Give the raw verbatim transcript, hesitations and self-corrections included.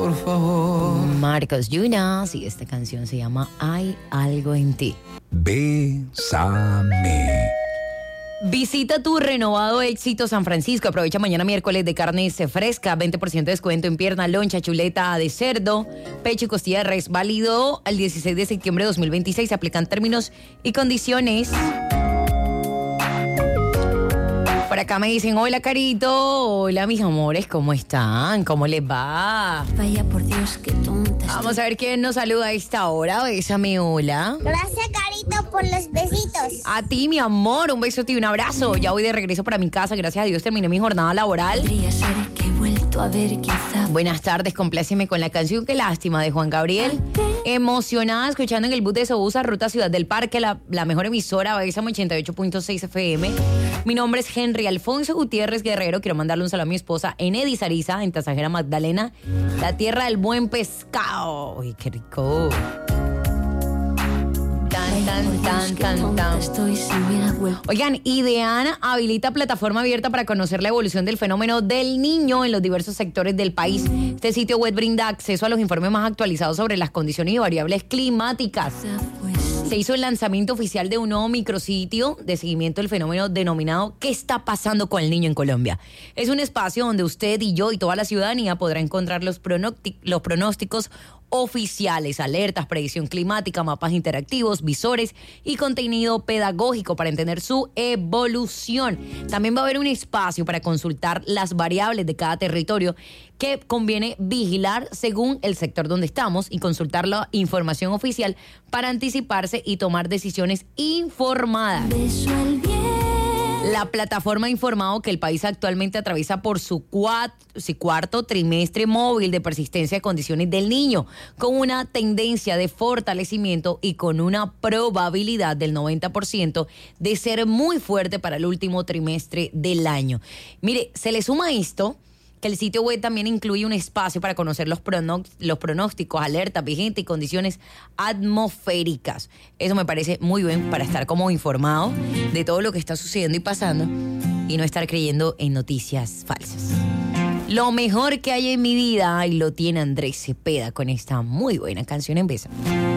por favor. Marcos Yunas, y esta canción se llama Hay algo en ti. Bésame. Visita tu renovado Éxito San Francisco. Aprovecha mañana miércoles de carnes fresca, veinte por ciento de descuento en pierna, loncha, chuleta de cerdo, pecho y costilla de res. Válido al dieciséis de septiembre de dos mil veintiséis. Se aplican términos y condiciones. Por acá me dicen, hola Carito, hola mis amores, ¿cómo están? ¿Cómo les va? Vaya por Dios, qué tonta. Vamos a ver quién nos saluda a esta hora. Bésame, hola. Gracias, Carito, por los besitos. A ti, mi amor, un beso y un abrazo. Ya voy de regreso para mi casa, gracias a Dios terminé mi jornada laboral. Podría ser que he vuelto a ver quizá. Buenas tardes, compláceme con la canción Qué lástima de Juan Gabriel. Emocionada escuchando en el bus de Sobusa, ruta Ciudad del Parque, la, la mejor emisora, Bésame ochenta y ocho punto seis F M. Mi nombre es Henry Alfonso Gutiérrez Guerrero. Quiero mandarle un saludo a mi esposa Enedi Sariza, en Tasajera Magdalena, la tierra del buen pescado. Uy, qué rico. Tan, tan, tan, tan, tan. Estoy si hubiera vuelto. Oigan, IDEAN habilita plataforma abierta para conocer la evolución del fenómeno del niño en los diversos sectores del país. Este sitio web brinda acceso a los informes más actualizados sobre las condiciones y variables climáticas. Se hizo el lanzamiento oficial de un nuevo micrositio de seguimiento del fenómeno denominado ¿Qué está pasando con el niño en Colombia? Es un espacio donde usted y yo y toda la ciudadanía podrá encontrar los, pronóstic- los pronósticos oficiales, alertas, predicción climática, mapas interactivos, visores y contenido pedagógico para entender su evolución. También va a haber un espacio para consultar las variables de cada territorio que conviene vigilar según el sector donde estamos y consultar la información oficial para anticiparse y tomar decisiones informadas. Beso al bien. La plataforma ha informado que el país actualmente atraviesa por su, cuat- su cuarto trimestre móvil de persistencia de condiciones del niño, con una tendencia de fortalecimiento y con una probabilidad del noventa por ciento de ser muy fuerte para el último trimestre del año. Mire, se le suma esto, que el sitio web también incluye un espacio para conocer los, prono- los pronósticos, alertas vigentes y condiciones atmosféricas. Eso me parece muy bien para estar como informado de todo lo que está sucediendo y pasando y no estar creyendo en noticias falsas. Lo mejor que hay en mi vida y lo tiene Andrés Cepeda con esta muy buena canción en Bésame.